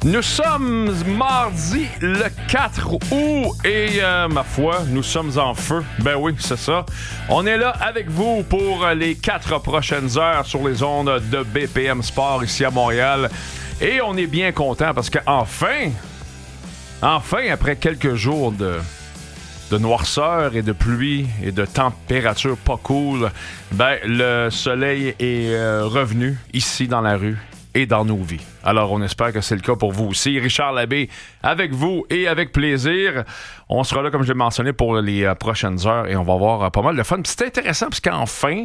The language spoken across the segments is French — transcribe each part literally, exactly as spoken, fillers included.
Nous sommes mardi le quatre août et euh, ma foi, nous sommes en feu. Ben oui, c'est ça. On est là avec vous pour les quatre prochaines heures sur les ondes de B P M Sport ici à Montréal. Et on est bien content parce qu'enfin, enfin, après quelques jours de, de noirceur et de pluie et de température pas cool, ben le soleil est euh, revenu ici dans la rue et dans nos vies. Alors, on espère que c'est le cas pour vous aussi. Richard Labbé avec vous et avec plaisir. On sera là, comme je l'ai mentionné, pour les euh, prochaines heures et on va avoir euh, pas mal de fun. Puis c'est intéressant parce qu'enfin,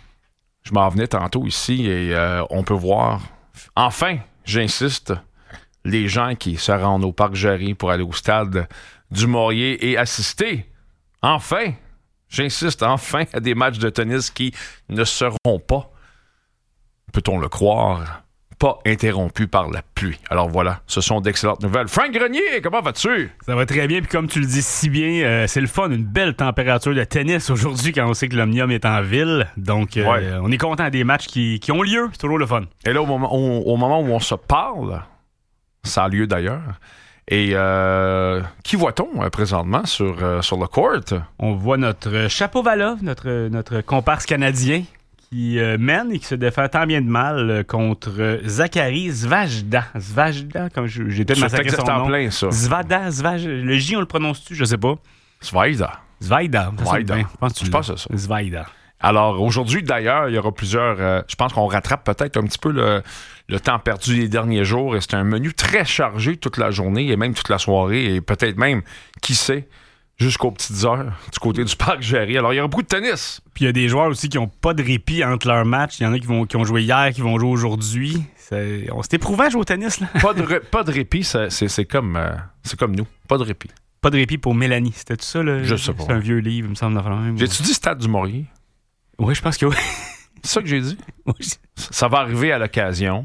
je m'en venais tantôt ici et euh, on peut voir, enfin, j'insiste, les gens qui se rendent au Parc Jarry pour aller au stade du Maurier et assister, enfin, j'insiste, enfin, à des matchs de tennis qui ne seront pas, peut-on le croire, pas interrompu par la pluie. Alors voilà, ce sont d'excellentes nouvelles. Frank Grenier, comment vas-tu? Ça va très bien, puis comme tu le dis si bien, euh, c'est le fun, une belle température de tennis aujourd'hui quand on sait que l'Omnium est en ville. Donc, euh, ouais. on est content des matchs qui, qui ont lieu. C'est toujours le fun. Et là, au moment, au, au moment où on se parle, ça a lieu d'ailleurs. Et euh, qui voit-on euh, présentement sur, euh, sur le court? On voit notre Chapovalov, notre, notre comparse canadien, qui euh, mène et qui se défend tant bien de mal euh, contre euh, Zachary Zvajda. Zvajda, comme je, j'ai peut-être massacré son nom. Plein, ça. Zvada, Zvajda. Le J, on le prononce-tu? Je sais pas. Zvajda. Zvajda. Zvajda. Je pense, je pense à ça. Zvajda. Alors, aujourd'hui, d'ailleurs, il y aura plusieurs... Euh, je pense qu'on rattrape peut-être un petit peu le, le temps perdu les derniers jours. Et c'est un menu très chargé toute la journée et même toute la soirée. Et peut-être même, qui sait, jusqu'aux petites heures du côté du Parc Jarry. Alors, il y aura beaucoup de tennis. Puis il y a des joueurs aussi qui n'ont pas de répit entre leurs matchs. Il y en a qui, vont, qui ont joué hier, qui vont jouer aujourd'hui. C'est, on s'est éprouvé à jouer au tennis, là. Pas de, ré, pas de répit, c'est, c'est, c'est, comme, euh, c'est comme nous. Pas de répit. Pas de répit pour Mélanie. C'était tout ça, là? Je sais pas. C'est un vieux livre, il me semble. Même. J'ai-tu dit Stade du Maurier? Oui, je pense que oui. C'est ça que j'ai dit? Oui. Ça va arriver à l'occasion.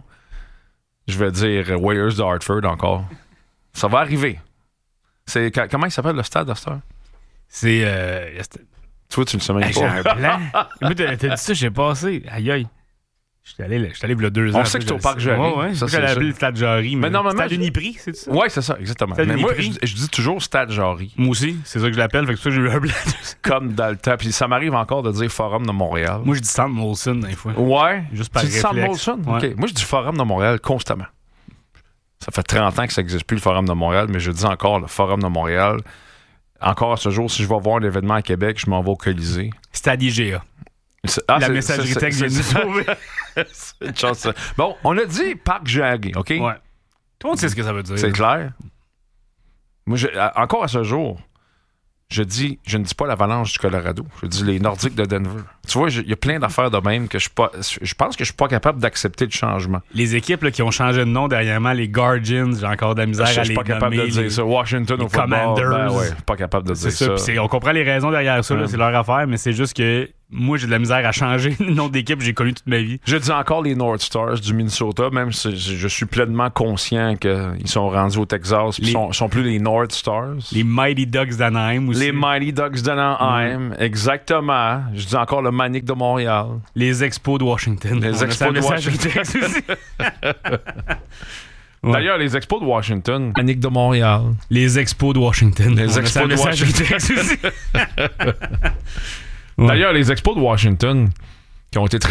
Je vais dire Warriors de Hartford encore. Ça va arriver. C'est, comment il s'appelle le stade à cette heure? C'est... Euh, tu vois, tu le sais même hey, pas. J'ai un plan. Moi, t'as, t'as dit ça, j'ai passé. Aïe, aïe. J'étais allé, j'étais allé il y a deux ans. On sait que c'est au Parc Jarry. Ouais, ouais. Ça, c'est j'allais appeler le Stade Jarry. Mais, mais non, Stade Uniprix, c'est ça? Oui, c'est ça, exactement. Stade mais Uniprix. moi, je, je dis toujours Stade Jarry. Moi aussi, c'est ça que je l'appelle. Fait que c'est ça que j'ai eu un blanc. Comme dans le temps. Puis ça m'arrive encore de dire Forum de Montréal. Moi, je dis Sam Molson, des fois. Ouais. Juste par tu dis Sam réflexe. Molson? Ouais. OK. Moi, je dis Forum de Montréal constamment. Ça fait trente ans que ça n'existe plus, le Forum de Montréal, mais je dis encore le Forum de Montréal. Encore à ce jour, si je vais voir un événement à Québec, je m'en vais au Colisée. Stade I G A. Ah, la c'est, messagerie c'est, texte vient de nous sauver. C'est une chance. Bon, on a dit Parc Jarry, OK? Ouais. Tout le monde sait ce que ça veut dire. C'est clair. Moi, je, encore à ce jour, je dis, je ne dis pas l'Avalanche du Colorado. Je dis les Nordiques de Denver. Tu vois, il y a plein d'affaires de même que je suis pas. Je pense que je suis pas capable d'accepter le changement. Les équipes là, qui ont changé de nom dernièrement, les Guardians, j'ai encore de la misère je, à je les suis pas capable nommer, de dire les, ça. Washington au football. Commanders. Ben ouais, pas capable de c'est dire ça. ça. C'est, on comprend les raisons derrière ça, là, c'est leur affaire, mais c'est juste que moi, j'ai de la misère à changer le nom d'équipe que j'ai connu toute ma vie. Je dis encore les North Stars du Minnesota, même si je suis pleinement conscient qu'ils sont rendus au Texas et sont, sont plus les North Stars. Les Mighty Ducks d'Anaheim aussi. Les Mighty Ducks d'Anaheim, mm. exactement. Je dis encore le Manic de Montréal. Les Expos de Washington. Les on Expos de Washington. Ouais. D'ailleurs, les Expos de Washington. Manic de Montréal. Les Expos de Washington. Les on Expos de Washington. Ouais. D'ailleurs, les Expos de Washington qui ont été très